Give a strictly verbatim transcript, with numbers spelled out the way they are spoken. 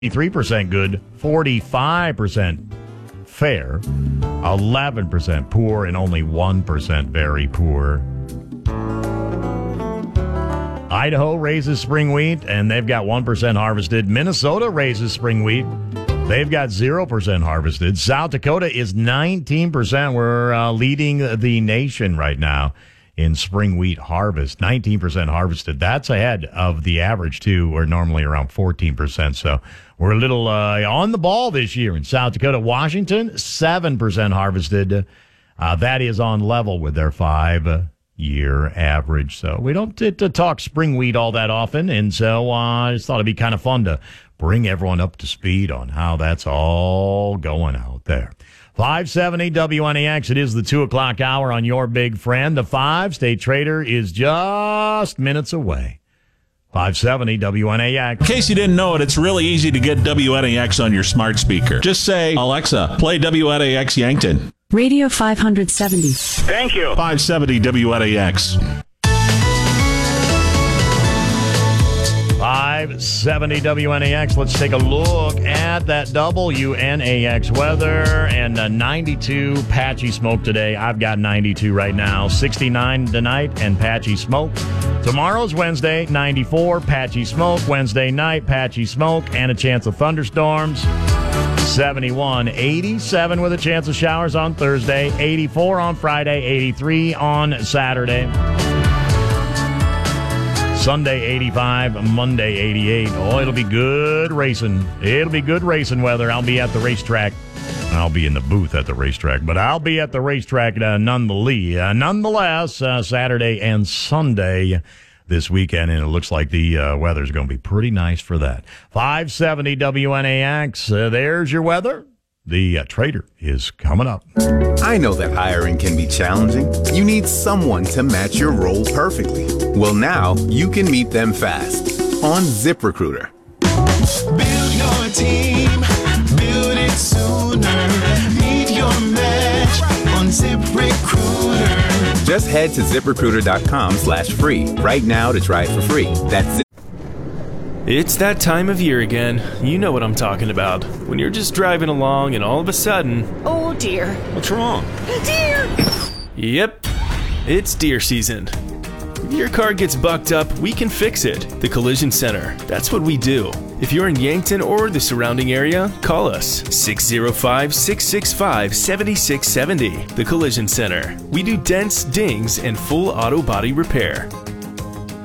fifty-three percent good, forty-five percent fair, eleven percent poor, and only one percent very poor. Idaho raises spring wheat, and they've got one percent harvested. Minnesota raises spring wheat. They've got zero percent harvested. South Dakota is nineteen percent. We're uh, leading the nation right now in spring wheat harvest. nineteen percent harvested. That's ahead of the average, too. We're normally around fourteen percent. So we're a little uh, on the ball this year in South Dakota. Washington, seven percent harvested. Uh, that is on level with their five-year average. So we don't get to talk spring wheat all that often. And so uh, I just thought it'd be kind of fun to bring everyone up to speed on how that's all going out there. five seventy W N A X. It is the two o'clock hour on your big friend. The five State Trader is just minutes away. five seventy W N A X. In case you didn't know it, it's really easy to get W N A X on your smart speaker. Just say, Alexa, play W N A X Yankton. Radio five seventy. Thank you. five seventy W N A X. five seventy W N A X. Let's take a look at that W N A X weather. And uh, ninety-two patchy smoke today. I've got ninety-two right now. sixty-nine tonight and patchy smoke. Tomorrow's Wednesday, ninety-four, patchy smoke. Wednesday night, patchy smoke and a chance of thunderstorms. seventy-one, eighty-seven with a chance of showers on Thursday. eighty-four on Friday, eighty-three on Saturday. Sunday, eighty-five, Monday, eighty-eight. Oh, it'll be good racing. It'll be good racing weather. I'll be at the racetrack. I'll be in the booth at the racetrack, but I'll be at the racetrack uh, nonetheless, uh, nonetheless uh, Saturday and Sunday this weekend, and it looks like the uh, weather's going to be pretty nice for that. five seventy W N A X, uh, there's your weather. The uh, Trader is coming up. I know that hiring can be challenging. You need someone to match your role perfectly. Well, now you can meet them fast on ZipRecruiter. Build your team, build it sooner. Meet your match on ZipRecruiter. Just head to ZipRecruiter.com slash free right now to try it for free. That's it. It's that time of year again. You know what I'm talking about. When you're just driving along and all of a sudden... Oh, dear. What's wrong? Deer! Yep, it's deer season. If your car gets bucked up, we can fix it. The Collision Center. That's what we do. If you're in Yankton or the surrounding area, call us. six oh five, six six five, seven six seven oh. The Collision Center. We do dents, dings, and full auto body repair.